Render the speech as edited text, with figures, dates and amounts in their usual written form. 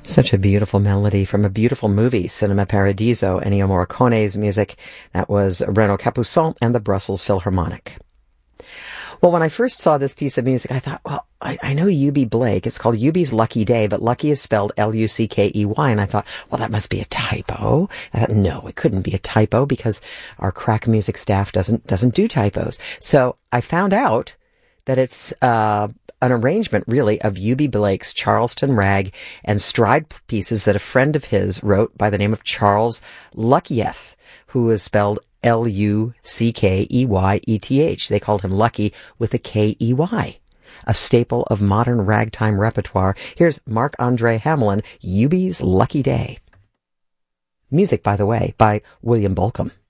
Such a beautiful melody from a beautiful movie, Cinema Paradiso, Ennio Morricone's music. That was Renaud Capuçon and the Brussels Philharmonic. Well, when I first saw this piece of music, I thought, well, I know Eubie Blake. It's called Eubie's Lucky Day, but Lucky is spelled Luckey. And I thought, well, that must be a typo. I thought, no, it couldn't be a typo because our crack music staff doesn't do typos. So I found out that it's an arrangement, really, of Eubie Blake's Charleston Rag and Stride pieces that a friend of his wrote by the name of Charles Luckeyeth, who is spelled Luckeyeth. They called him Lucky with a Key, a staple of modern ragtime repertoire. Here's Marc-Andre Hamelin, Eubie's Lucky Day. Music, by the way, by William Bolcom.